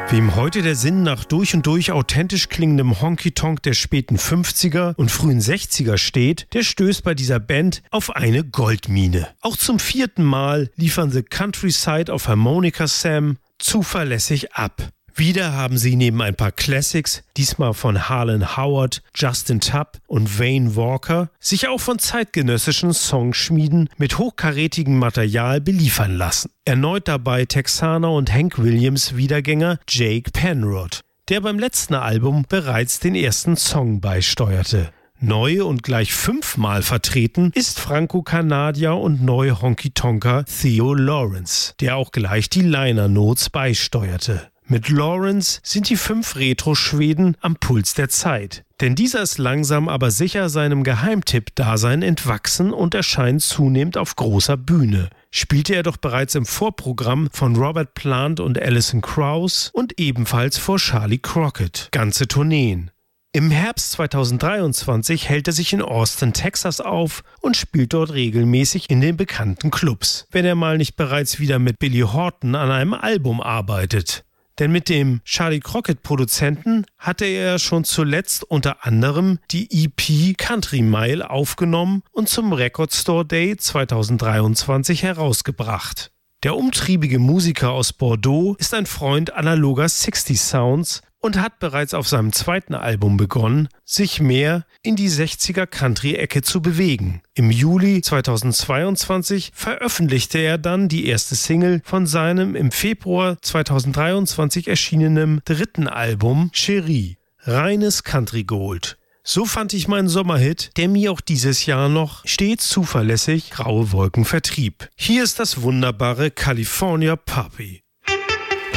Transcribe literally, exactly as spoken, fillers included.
Wem heute der Sinn nach durch und durch authentisch klingendem Honky-Tonk der späten fünfziger und frühen sechziger steht, der stößt bei dieser Band auf eine Goldmine. Auch zum vierten Mal liefern The Countryside auf Harmonica Sam zuverlässig ab. Wieder haben sie neben ein paar Classics, diesmal von Harlan Howard, Justin Tubb und Wayne Walker, sich auch von zeitgenössischen Songschmieden mit hochkarätigem Material beliefern lassen. Erneut dabei Texaner und Hank Williams Wiedergänger Jake Penrod, der beim letzten Album bereits den ersten Song beisteuerte. Neu und gleich fünfmal vertreten ist Franco-Kanadier und Neu-Honky-Tonker Theo Lawrence, der auch gleich die Liner Notes beisteuerte. Mit Lawrence sind die fünf Retro-Schweden am Puls der Zeit. Denn dieser ist langsam aber sicher seinem Geheimtipp-Dasein entwachsen und erscheint zunehmend auf großer Bühne. Spielte er doch bereits im Vorprogramm von Robert Plant und Alison Krauss und ebenfalls vor Charlie Crockett. Ganze Tourneen. Im Herbst zweitausenddreiundzwanzig hält er sich in Austin, Texas auf und spielt dort regelmäßig in den bekannten Clubs, wenn er mal nicht bereits wieder mit Billy Horton an einem Album arbeitet. Denn mit dem Charlie Crockett-Produzenten hatte er schon zuletzt unter anderem die E P Country Mile aufgenommen und zum Record Store Day zweitausenddreiundzwanzig herausgebracht. Der umtriebige Musiker aus Bordeaux ist ein Freund analoger sechziger Sounds und hat bereits auf seinem zweiten Album begonnen, sich mehr in die sechziger Country-Ecke zu bewegen. Im Juli zweitausendzweiundzwanzig veröffentlichte er dann die erste Single von seinem im Februar zweitausenddreiundzwanzig erschienenen dritten Album Cherie. Reines Country Gold. So fand ich meinen Sommerhit, der mir auch dieses Jahr noch stets zuverlässig graue Wolken vertrieb. Hier ist das wunderbare California Puppy.